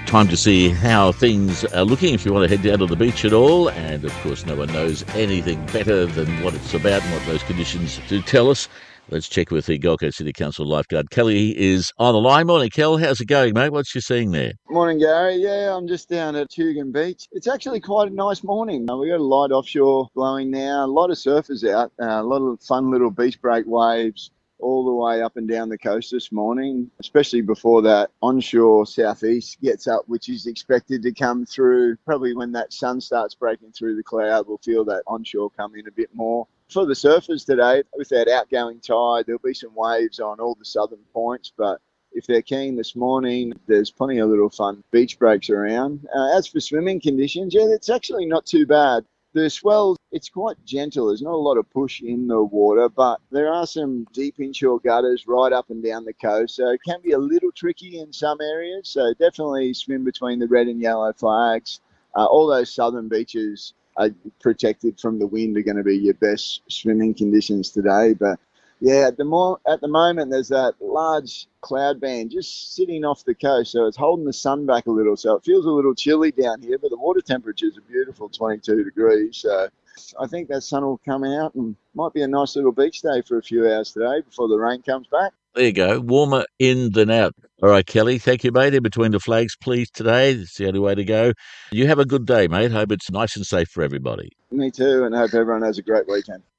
Time to see how things are looking if you want to head down to the beach at all. And, of course, no one knows anything better than what it's about and what those conditions do tell us. Let's check with the Gold Coast City Council lifeguard. Kelly is on the line. Morning, Kel. How's it going, mate? What's you seeing there? Morning, Gary. Yeah, I'm just down at Tugun Beach. It's actually quite a nice morning. We got a light offshore blowing now. A lot of surfers out. A lot of fun little beach break waves all the way up and down the coast this morning, especially before that onshore southeast gets up, which is expected to come through. Probably when that sun starts breaking through the cloud, we'll feel that onshore come in a bit more. For the surfers today, with that outgoing tide, there'll be some waves on all the southern points, but if they're keen this morning, there's plenty of little fun beach breaks around. As for swimming conditions, yeah, it's actually not too bad. The swell, it's quite gentle. There's not a lot of push in the water, but there are some deep inshore gutters right up and down the coast, so it can be a little tricky in some areas. So definitely swim between the red and yellow flags. All those southern beaches are protected from the wind, are going to be your best swimming conditions today. But yeah, at the moment, there's that large cloud band just sitting off the coast, so it's holding the sun back a little. So it feels a little chilly down here, but the water temperatures are beautiful, 22 degrees. So I think that sun will come out and might be a nice little beach day for a few hours today before the rain comes back. There you go. Warmer in than out. All right, Kelly. Thank you, mate. In between the flags, please, today. It's the only way to go. You have a good day, mate. Hope it's nice and safe for everybody. Me too, and hope everyone has a great weekend.